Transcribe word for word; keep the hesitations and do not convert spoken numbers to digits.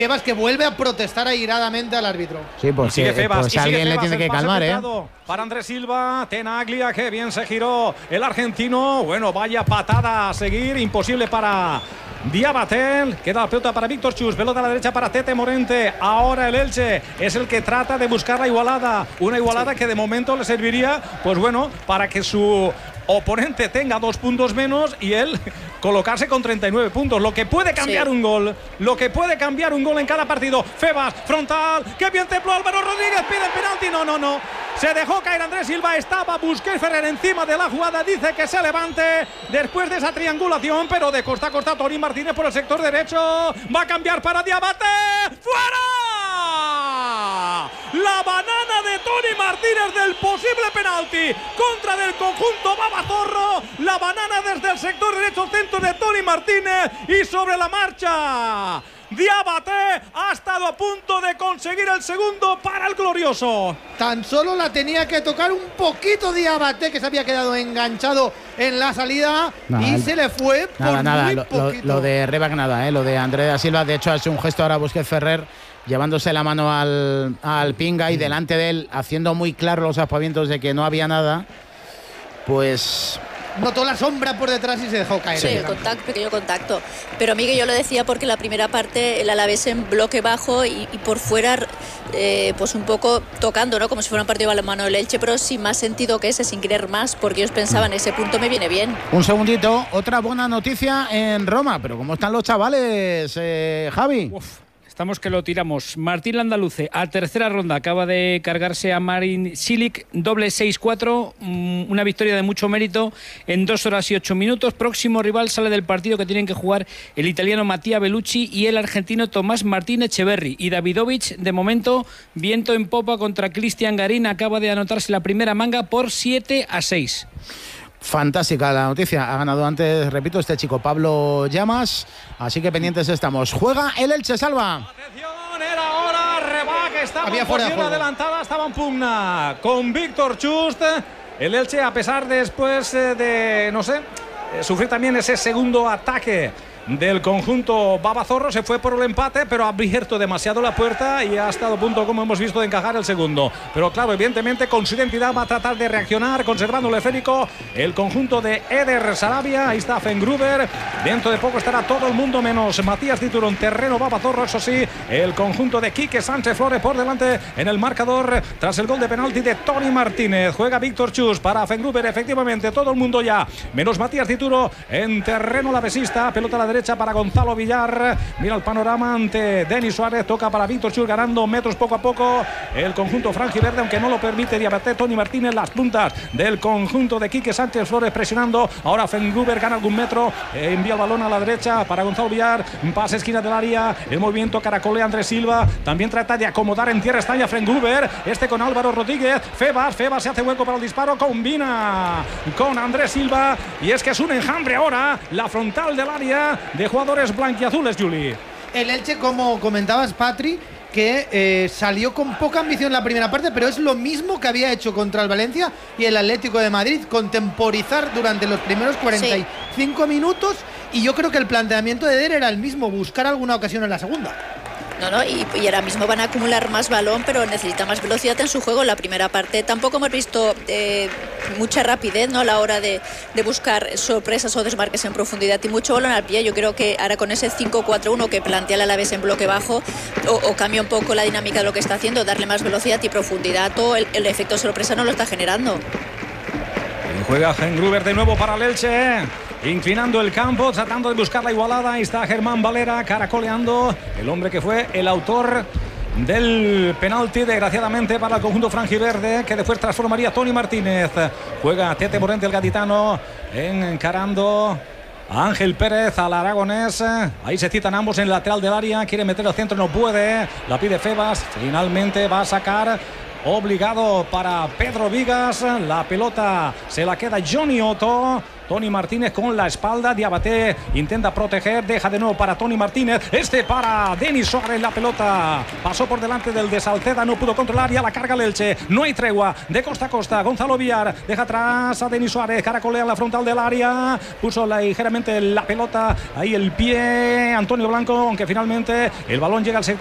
Febas, que vuelve a protestar airadamente al árbitro. Sí, pues, sigue que, Febas, pues y sigue alguien Febas, le tiene que calmar, ¿eh? Para Andrés Silva, Tenaglia, que bien se giró el argentino. Bueno, vaya patada a seguir, imposible para Diabaté. Queda la pelota para Víctor Chus, pelota a la derecha para Tete Morente. Ahora el Elche es el que trata de buscar la igualada. Una igualada que de momento le serviría, pues bueno, para que su oponente tenga dos puntos menos y él colocarse con treinta y nueve puntos. Lo que puede cambiar sí. un gol, lo que puede cambiar un gol en cada partido. Febas, frontal, que bien templó Álvaro Rodríguez, pide el penalti, no, no, no. Se dejó caer Andrés Silva, estaba Busquets Ferrer encima de la jugada, dice que se levante después de esa triangulación, pero de costa a costa Toni Martínez por el sector derecho, va a cambiar para Diabaté, ¡fuera! La banana de Toni Martínez del posible penalti contra del conjunto Babazorro, la banana desde el sector derecho centro de Toni Martínez y sobre la marcha Diabaté ha estado a punto de conseguir el segundo para el glorioso. Tan solo la tenía que tocar un poquito Diabaté, que se había quedado enganchado en la salida nada, y se le fue nada, por nada, muy lo, poquito. Lo, lo de Rebac nada, ¿eh? Lo de Andrés Silva, de hecho ha hecho un gesto ahora Busquets Ferrer llevándose la mano al, al pinga y delante de él haciendo muy claro los aspavientos de que no había nada, pues notó la sombra por detrás y se dejó caer. Sí, el contacto, pequeño contacto. Pero Miguel, yo lo decía porque la primera parte el Alavés en bloque bajo y, y por fuera, eh, pues un poco tocando, ¿no? Como si fuera un partido de balonmano del Elche, pero sin más sentido que ese, sin querer más, porque ellos pensaban, ese punto me viene bien. Un segundito, otra buena noticia en Roma, pero ¿cómo están los chavales, eh, Javi? Uf. Estamos que lo tiramos. Martín Landaluce, a tercera ronda, acaba de cargarse a Marin Cilic, doble seis cuatro, una victoria de mucho mérito en dos horas y ocho minutos. Próximo rival sale del partido que tienen que jugar el italiano Mattia Bellucci y el argentino Tomás Martín Echeverri. Y Davidovich, de momento, viento en popa contra Cristian Garín, acaba de anotarse la primera manga por siete a seis. Fantástica la noticia, ha ganado antes, repito, este chico Pablo Llamas, así que pendientes estamos. Juega el Elche, Salva. Atención, era ahora, Rebac estaba Había en posición adelantada, estaba en pugna con Víctor Chust. El Elche, a pesar de después de, no sé, sufrir también ese segundo ataque del conjunto Babazorro, se fue por el empate, pero ha abierto demasiado la puerta y ha estado a punto, como hemos visto, de encajar el segundo. Pero claro, evidentemente con su identidad va a tratar de reaccionar, conservando el esférico el conjunto de Eder Sarabia. Ahí está Fengruber, dentro de poco estará todo el mundo menos Matías Dituro en terreno Babazorro. Eso sí, el conjunto de Quique Sánchez Flores por delante en el marcador tras el gol de penalti de Toni Martínez. Juega Víctor Chus para Fengruber, efectivamente todo el mundo ya menos Matías Dituro en terreno lavesista. Pelota a la derecha para Gonzalo Villar, mira el panorama ante Denis Suárez, toca para Víctor Chus, ganando metros poco a poco el conjunto franjiverde, aunque no lo permite Diabaté. Toni Martínez, las puntas del conjunto de Quique Sánchez Flores presionando, ahora Fengruber gana algún metro, eh, envía el balón a la derecha para Gonzalo Villar, pase esquina del área, el movimiento caracolea Andrés Silva, también trata de acomodar en tierra extraña Fengruber, este con Álvaro Rodríguez, Febas, Febas se hace hueco para el disparo, combina con Andrés Silva y es que es un enjambre ahora la frontal del área de jugadores blanquiazules, Juli. El Elche, como comentabas, Patri, que eh, salió con poca ambición en la primera parte, pero es lo mismo que había hecho contra el Valencia y el Atlético de Madrid, contemporizar durante los primeros cuarenta y cinco sí. minutos, y yo creo que el planteamiento de Eder era el mismo, buscar alguna ocasión en la segunda. No, no, y, y ahora mismo van a acumular más balón, pero necesita más velocidad en su juego en la primera parte. Tampoco hemos visto eh, mucha rapidez, ¿no?, a la hora de, de buscar sorpresas o desmarques en profundidad y mucho balón al pie. Yo creo que ahora con ese cinco cuatro uno que plantea el Alavés en bloque bajo o, o cambia un poco la dinámica de lo que está haciendo, darle más velocidad y profundidad, o el, el efecto sorpresa no lo está generando. Y juega Fengruber de nuevo para el Elche, inclinando el campo, tratando de buscar la igualada. Ahí está Germán Valera caracoleando, el hombre que fue el autor del penalti, desgraciadamente para el conjunto franjiverde, que después transformaría Toni Martínez. Juega Tete Morente, el gaditano, encarando a Ángel Pérez, al aragonés. Ahí se citan ambos en el lateral del área, quiere meter el centro, no puede, la pide Febas, finalmente va a sacar obligado para Pedro Vigas. La pelota se la queda Johnny Otto. Tony Martínez con la espalda. Diabaté intenta proteger, deja de nuevo para Tony Martínez. Este para Denis Suárez, la pelota pasó por delante del de Salceda, no pudo controlar, ya la carga el Elche. No hay tregua de costa a costa. Gonzalo Villar deja atrás a Denis Suárez, caracolea la frontal del área, puso ligeramente la pelota ahí el pie Antonio Blanco, aunque finalmente el balón llega al sector